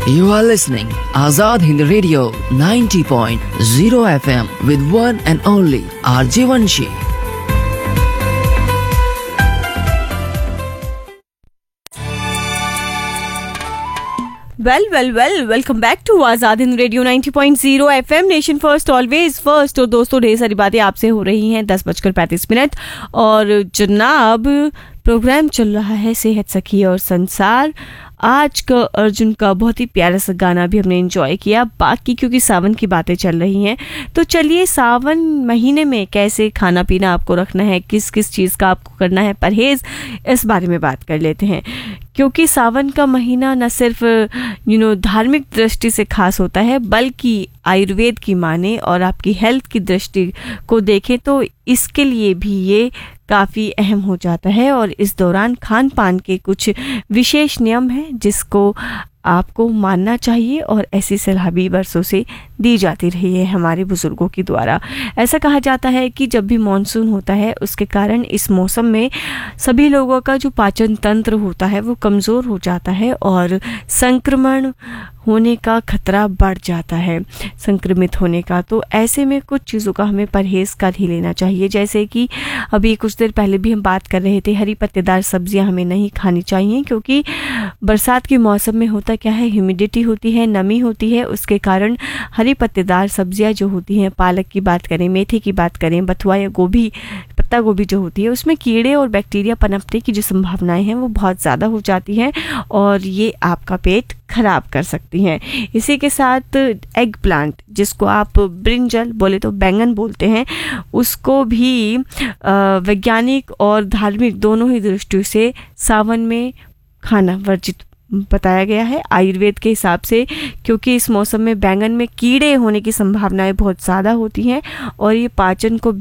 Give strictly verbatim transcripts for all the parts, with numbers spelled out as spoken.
You are listening Azad Hind Radio ninety point zero F M with one and only R J Vanshi. Well, well, well, welcome back to Azad Hind radio ninety point zero F M, nation first always first. और दोस्तों, ढेर सारी बातें आपसे हो रही हैं दस बजकर पैंतीस मिनट और जनाब प्रोग्राम चल रहा है सेहत सखी और संसार। आज का अर्जुन का बहुत ही प्यारा सा गाना भी हमने एंजॉय किया। बाकी क्योंकि सावन की बातें चल रही हैं तो चलिए सावन महीने में कैसे खाना पीना आपको रखना है, किस किस चीज़ का आपको करना है परहेज़, इस बारे में बात कर लेते हैं। क्योंकि सावन का महीना न सिर्फ यू नो धार्मिक दृष्टि से खास होता है, बल्कि आयुर्वेद की माने और आपकी हेल्थ की दृष्टि को देखें तो इसके लिए भी ये काफ़ी अहम हो जाता है। और इस दौरान खान पान के कुछ विशेष नियम हैं जिसको आपको मानना चाहिए और ऐसी सलाह भी बरसों से दी जाती रही है हमारे बुजुर्गों के द्वारा। ऐसा कहा जाता है कि जब भी मानसून होता है उसके कारण इस मौसम में सभी लोगों का जो पाचन तंत्र होता है वो कमज़ोर हो जाता है और संक्रमण होने का खतरा बढ़ जाता है, संक्रमित होने का। तो ऐसे में कुछ चीज़ों का हमें परहेज़ कर ही लेना चाहिए। जैसे कि अभी कुछ देर पहले भी हम बात कर रहे थे, हरी पत्तेदार सब्जियां हमें नहीं खानी चाहिए क्योंकि बरसात के मौसम में होता क्या है, ह्यूमिडिटी होती है, नमी होती है, उसके कारण हरी पत्तेदार सब्जियां जो होती हैं, पालक की बात करें, मेथी की बात करें, बथुआ या गोभी, पत्ता गोभी जो होती है, उसमें कीड़े और बैक्टीरिया पनपने की जो संभावनाएं हैं वो बहुत ज़्यादा हो जाती हैं और ये आपका पेट खराब कर सकती हैं। इसी के साथ एग प्लांट, जिसको आप ब्रिंजल बोले तो बैंगन बोलते हैं, उसको भी वैज्ञानिक और धार्मिक दोनों ही दृष्टियों से सावन में खाना वर्जित बताया गया है आयुर्वेद के हिसाब से, क्योंकि इस मौसम में बैंगन में कीड़े होने की संभावनाएं बहुत ज़्यादा होती हैं और ये पाचन को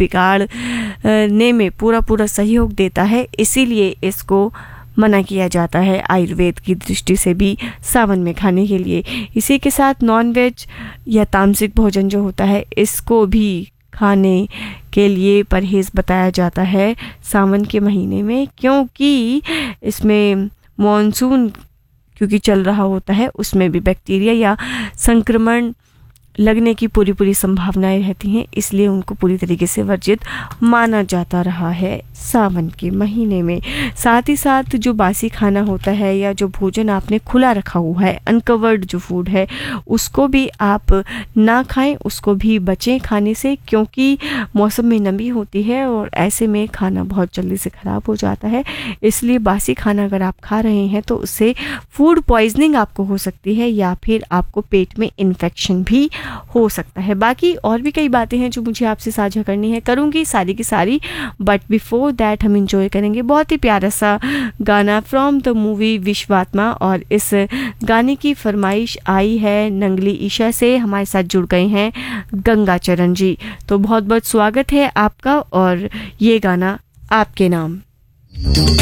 बिगाड़ने में पूरा पूरा सहयोग देता है। इसीलिए इसको मना किया जाता है आयुर्वेद की दृष्टि से भी सावन में खाने के लिए। इसी के साथ नॉनवेज या तामसिक भोजन जो होता है इसको भी खाने के लिए परहेज़ बताया जाता है सावन के महीने में, क्योंकि इसमें मॉनसून क्योंकि चल रहा होता है उसमें भी बैक्टीरिया या संक्रमण लगने की पूरी पूरी संभावनाएं रहती हैं, इसलिए उनको पूरी तरीके से वर्जित माना जाता रहा है सावन के महीने में। साथ ही साथ जो बासी खाना होता है या जो भोजन आपने खुला रखा हुआ है, अनकवर्ड जो फूड है, उसको भी आप ना खाएं, उसको भी बचें खाने से, क्योंकि मौसम में नमी होती है और ऐसे में खाना बहुत जल्दी से ख़राब हो जाता है। इसलिए बासी खाना अगर आप खा रहे हैं तो उससे फूड पॉइजनिंग आपको हो सकती है या फिर आपको पेट में इन्फेक्शन भी हो सकता है। बाकी और भी कई बातें हैं जो मुझे आपसे साझा करनी है, करूंगी सारी की सारी, बट बिफोर दैट हम एंजॉय करेंगे बहुत ही प्यारा सा गाना फ्रॉम द मूवी विश्वात्मा। और इस गाने की फरमाइश आई है नंगली ईशा से, हमारे साथ जुड़ गए हैं गंगा चरण जी। तो बहुत बहुत स्वागत है आपका और ये गाना आपके नाम।